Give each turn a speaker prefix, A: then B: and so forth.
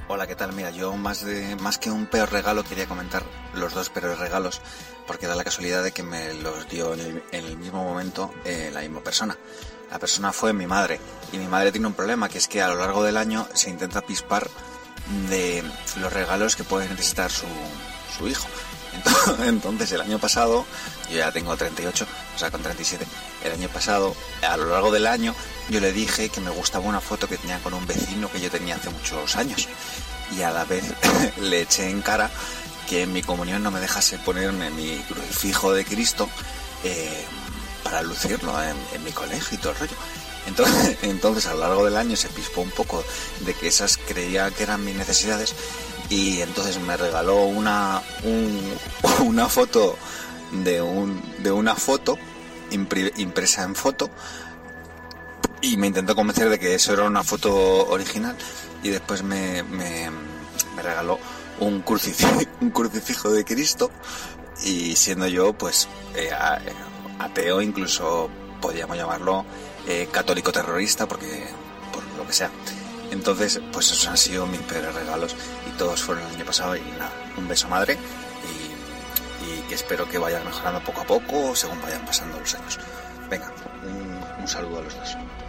A: Hola, ¿qué tal? Mira, yo más que un peor regalo quería comentar los dos peores regalos, porque da la casualidad de que me los dio en el mismo momento la misma persona. La persona fue mi madre, y mi madre tiene un problema, que es que a lo largo del año se intenta pispar de los regalos que puede necesitar su hijo. Entonces el año pasado, yo ya tengo 38, o sea, con 37, el año pasado, a lo largo del año, yo le dije que me gustaba una foto que tenía con un vecino que yo tenía hace muchos años, y a la vez le eché en cara que en mi comunión no me dejase ponerme mi crucifijo de Cristo para lucirlo en mi colegio y todo el rollo. Entonces a lo largo del año se pispó un poco de que esas creía que eran mis necesidades, y entonces me regaló una foto de una foto impresa en foto, y me intentó convencer de que eso era una foto original, y después me regaló un crucifijo de Cristo, y siendo yo pues ateo, incluso podríamos llamarlo católico terrorista, porque por lo que sea. Entonces, pues esos han sido mis peores regalos, y todos fueron el año pasado. Y nada, un beso, madre, y que espero que vayan mejorando poco a poco según vayan pasando los años. Venga, un saludo a los dos.